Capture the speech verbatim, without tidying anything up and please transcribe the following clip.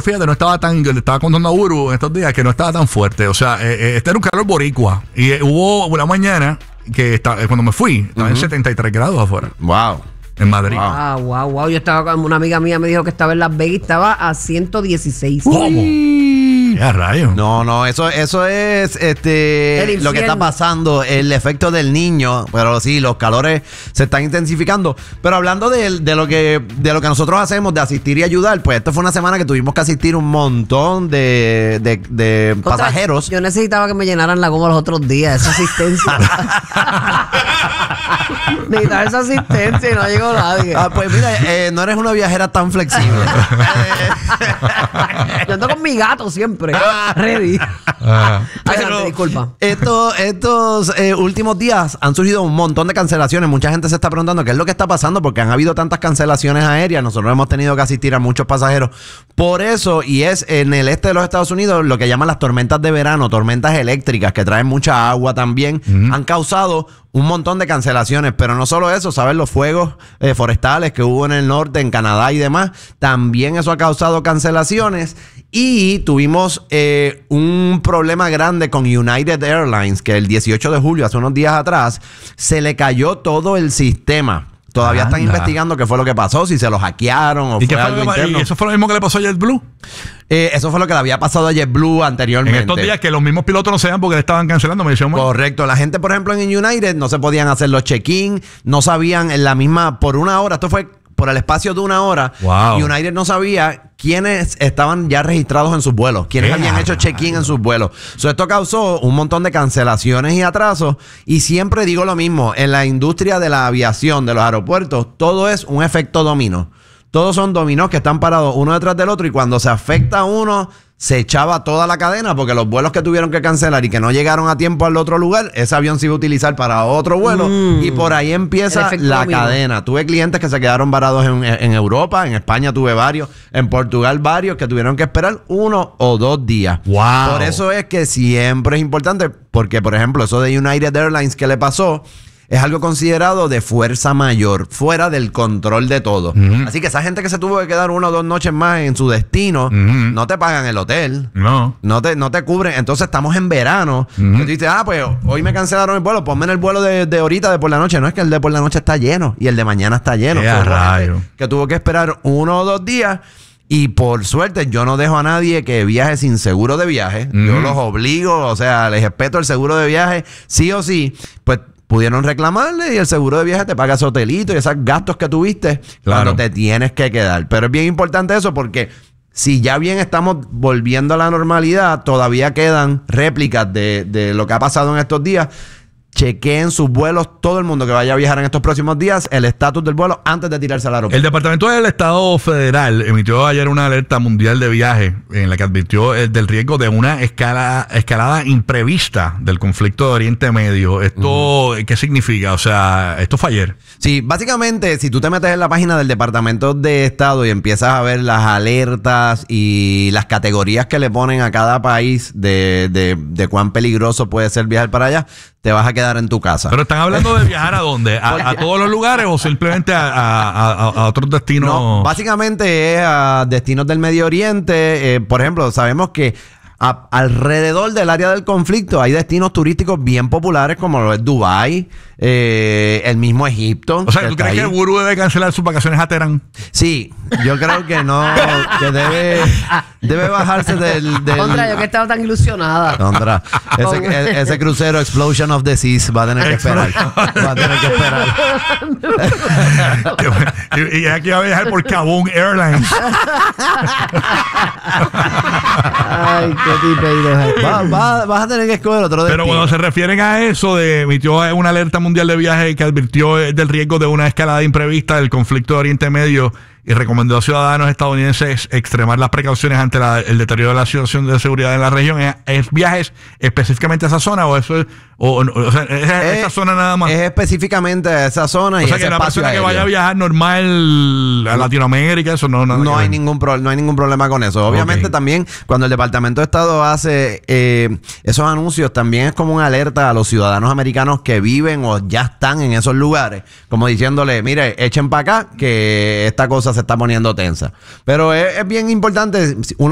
fíjate, no estaba tan, le estaba contando a Uru en estos días que no estaba tan fuerte. O sea, eh, este era un calor boricua. Y eh, hubo una mañana que está, eh, cuando me fui, estaba uh-huh. en setenta y tres grados afuera. Wow. En Madrid. Wow. Ah, wow, wow. Yo estaba con una amiga mía, me dijo que estaba en Las Vegas, estaba a ciento dieciséis. ¿Cómo? Ya, rayos. No, no, eso, eso es este lo que está pasando, el efecto del niño. Pero sí, los calores se están intensificando. Pero hablando de, de lo que de lo que nosotros hacemos, de asistir y ayudar, pues esto fue una semana que tuvimos que asistir un montón de, de, de Contra, pasajeros. Yo necesitaba que me llenaran la goma los otros días, esa asistencia. Necesitaba esa asistencia y no llegó nadie. Ah, pues mira, eh, no eres una viajera tan flexible. Yo ando con mi gato siempre. Ready. Ah. Adelante, Pero disculpa. Esto, estos eh, últimos días han surgido un montón de cancelaciones. Mucha gente se está preguntando qué es lo que está pasando porque han habido tantas cancelaciones aéreas. Nosotros hemos tenido que asistir a muchos pasajeros. Por eso, y es en el este de los Estados Unidos, lo que llaman las tormentas de verano, tormentas eléctricas que traen mucha agua también, uh-huh. han causado un montón de cancelaciones, pero no solo eso, ¿sabes? Los fuegos eh, forestales que hubo en el norte, en Canadá y demás, también eso ha causado cancelaciones. Y tuvimos eh, un problema grande con United Airlines, que el dieciocho de julio, hace unos días atrás, se le cayó todo el sistema. Todavía Anda. están investigando qué fue lo que pasó, si se lo hackearon o ¿Y fue qué algo fue interno. ¿Y eso fue lo mismo que le pasó a JetBlue? Eh, eso fue lo que le había pasado a JetBlue anteriormente. En estos días que los mismos pilotos no se dan porque le estaban cancelando, me dijeron. Correcto. La gente, por ejemplo, en United no se podían hacer los check-in, no sabían en la misma, por una hora, esto fue por el espacio de una hora. Wow. United no sabía quiénes estaban ya registrados en sus vuelos, quiénes ¿Qué? habían hecho check-in en sus vuelos. So, esto causó un montón de cancelaciones y atrasos. Y siempre digo lo mismo, en la industria de la aviación, de los aeropuertos, todo es un efecto dominó. Todos son dominós que están parados uno detrás del otro y cuando se afecta a uno, se echaba toda la cadena porque los vuelos que tuvieron que cancelar y que no llegaron a tiempo al otro lugar, ese avión se iba a utilizar para otro vuelo mm. y por ahí empieza la dominó. cadena. Tuve clientes que se quedaron varados en, en Europa, en España tuve varios, en Portugal varios que tuvieron que esperar uno o dos días. Wow. Por eso es que siempre es importante porque, por ejemplo, eso de United Airlines que le pasó, es algo considerado de fuerza mayor, fuera del control de todo. Uh-huh. Así que esa gente que se tuvo que quedar una o dos noches más en su destino, uh-huh. no te pagan el hotel. No. No te, no te cubren. Entonces estamos en verano. Uh-huh. Tú dices, ah, pues hoy me cancelaron el vuelo, ponme en el vuelo de, de ahorita, de por la noche. No es que el de por la noche está lleno y el de mañana está lleno. Rayo. Que tuvo que esperar uno o dos días. Y por suerte yo no dejo a nadie que viaje sin seguro de viaje. Uh-huh. Yo los obligo, o sea, les respeto el seguro de viaje, sí o sí. Pues pudieron reclamarle y el seguro de viaje te paga ese hotelito y esos gastos que tuviste claro. cuando te tienes que quedar. Pero es bien importante eso porque si ya bien estamos volviendo a la normalidad, todavía quedan réplicas de, de lo que ha pasado en estos días. Chequeen sus vuelos, todo el mundo que vaya a viajar en estos próximos días, el estatus del vuelo antes de tirarse al aeropuerto. El Departamento del Estado Federal emitió ayer una alerta mundial de viaje en la que advirtió el del riesgo de una escala, escalada imprevista del conflicto de Oriente Medio. ¿Esto uh-huh. qué significa? O sea, esto fue ayer. Sí, básicamente, si tú te metes en la página del Departamento de Estado y empiezas a ver las alertas y las categorías que le ponen a cada país de, de, de cuán peligroso puede ser viajar para allá, te vas a quedar en tu casa. ¿Pero están hablando de viajar a dónde? ¿A, a todos los lugares o simplemente a, a, a, a otros destinos? No, básicamente es a destinos del Medio Oriente. Eh, por ejemplo, sabemos que a, alrededor del área del conflicto hay destinos turísticos bien populares como lo es Dubái, eh, el mismo Egipto. O sea, ¿tú crees ahí. que el gurú debe cancelar sus vacaciones a Teherán? Sí, yo creo que no, que debe, debe bajarse del, del... Contra, yo que estaba tan ilusionada. Contra, ese, ese crucero Explosion of the Seas va a tener que esperar. Va a tener que esperar. y, y aquí va a viajar por Kaboom Airlines. Ay, qué tipo va, va, vas a tener que escoger otro destino. Pero cuando se refieren a eso, de emitió una alerta mundial de viaje que advirtió del riesgo de una escalada imprevista del conflicto de Oriente Medio y recomendó a ciudadanos estadounidenses extremar las precauciones ante la, el deterioro de la situación de seguridad en la región. ¿Es, es viajes específicamente a esa zona o eso es, o, o, o sea, es, es esa zona nada más? Es específicamente a esa zona. O y sea, ese que la persona aéreo. que vaya a viajar normal a Latinoamérica, eso no, no, no hay ningún pro, no hay ningún problema con eso. Obviamente okay. también cuando el Departamento de Estado hace eh, esos anuncios, también es como una alerta a los ciudadanos americanos que viven o ya están en esos lugares, como diciéndole, mire, echen para acá que esta cosa se está poniendo tensa. Pero es, es bien importante, uno